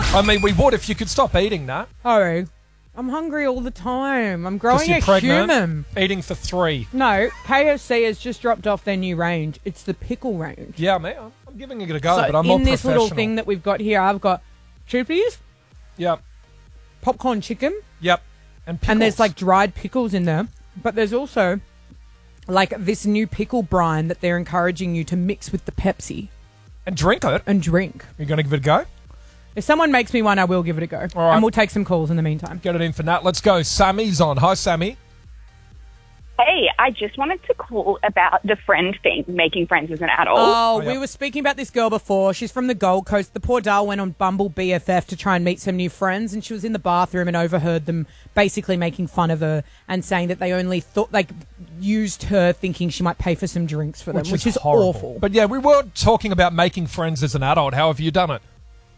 I mean, we would if you could stop eating that. Oh, I'm hungry all the time. I'm growing You're a pregnant, human. eating for 3. No, KFC has just dropped off their new range. It's the pickle range. Yeah, mate, I'm giving it a go, So but I'm not in this professional. little thing that we've got here, I've got chippies, Yep, popcorn chicken, yep. And pickles. and there's like dried pickles in there. But there's also like this new pickle brine that they're encouraging you to mix with the Pepsi And drink it. and drink. You're going to give it a go? If someone makes me one, I will give it a go. All right. And we'll take some calls in the meantime. Get it in for Nat. Let's go. Sammy's on. Hi, Sammy. Hey, I just wanted to call about the friend thing, making friends as an adult. Oh, yeah. we were speaking about this girl before. She's from the Gold Coast. The poor doll went on Bumble BFF to try and meet some new friends, and she was in the bathroom and overheard them basically making fun of her and saying that they only thought, like, used her thinking she might pay for some drinks for them, which is horrible. awful. But yeah, we were talking about making friends as an adult. How have you done it?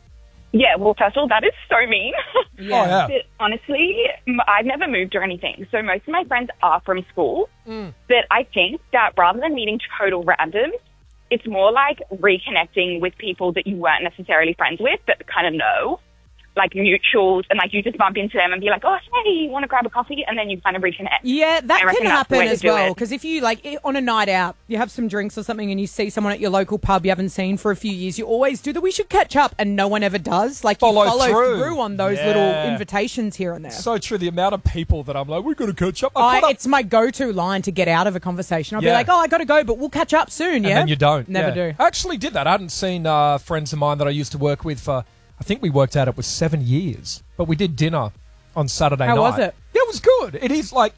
Yeah, well, first of all, that is so mean. Oh, yeah. But honestly, I've never moved or anything, so most of my friends are from school. But I think that rather than meeting total randoms, it's more like reconnecting with people that you weren't necessarily friends with, but kind of know, like mutuals, and like you just bump into them and be like, oh, hey, you want to grab a coffee? And then you kind of reconnect. Yeah, that I reckon can that's the happen way to as do well. it. Because if you, like, on a night out, you have some drinks or something and you see someone at your local pub you haven't seen for a few years, you always do that. We should catch up, and no one ever does. Like, you Follow follow through. through on those Yeah. little invitations here and there. So true. The amount of people that I'm like, we've got to catch up. I caught up. It's my go-to line to get out of a conversation. I'll be Yeah. like, oh, I got to go, but we'll catch up soon, yeah? And then you don't. Never Yeah. do. I actually did that. I hadn't seen friends of mine that I used to work with for, I think we worked out it was 7 years. But we did dinner on Saturday night. How was it? Yeah, it was good. It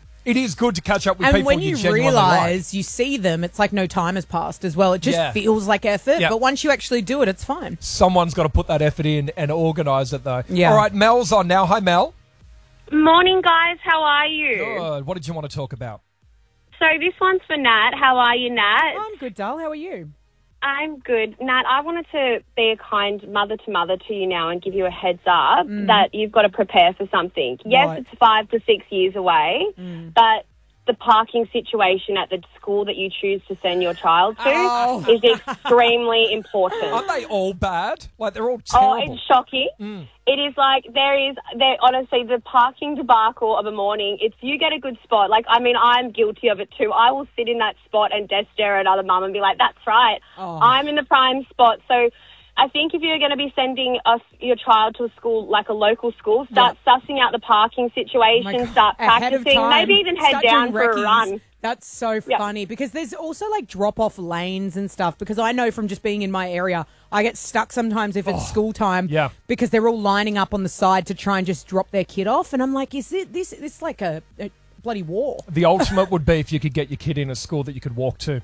is good to catch up with And people when you you genuinely like. realise you see them, it's like no time has passed as well. It just Yeah. feels like effort, Yeah. but once you actually do it, it's fine. Someone's got to put that effort in and organise it, though. Yeah. All right, Mel's on now. Hi, Mel. Morning, guys. How are you? Good. What did you want to talk about? So this one's for Nat. How are you, Nat? I'm good, doll. How are you? I'm good. Nat, I wanted to be a kind mother to mother to you now and give you a heads up that you've got to prepare for something. Yes, Right. it's 5 to 6 years away, but the parking situation at the school that you choose to send your child to Oh. is extremely important. Aren't they all bad? Like, they're all Oh, terrible. it's shocking. It is like there honestly, the parking debacle of a morning, if you get a good spot, like, I mean, I'm guilty of it too. I will sit in that spot and death stare at other mum and be like, that's right. Oh. I'm in the prime spot. So I think if you're going to be sending your child to a school, like a local school, start sussing out the parking situation, start Ahead of practicing, time. maybe even head Start down doing for a recce's. run. That's so funny because there's also like drop-off lanes and stuff because I know from just being in my area, I get stuck sometimes if it's school time because they're all lining up on the side to try and just drop their kid off. And I'm like, is this like a bloody war? The ultimate would be if you could get your kid in a school that you could walk to.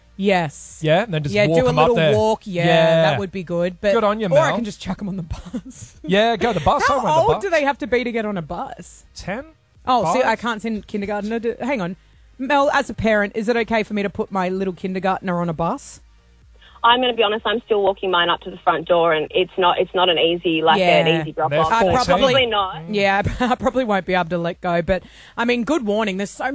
Yes. Yeah, and then just walk do a them up little there. walk. Yeah, that would be good. But, Good on you, Or I Mel. can just chuck them on the bus. Yeah, go to the bus. I How went to the old bus. do they have to be to get on a bus? 10? Oh, see, 5? I can't send kindergartner to... Hang on. Mel, as a parent, is it okay for me to put my little kindergartner on a bus? I'm going to be honest, I'm still walking mine up to the front door, and it's not an easy, an easy drop They're off. 14. Probably not. Yeah, I probably won't be able to let go. But, I mean, good warning. There's so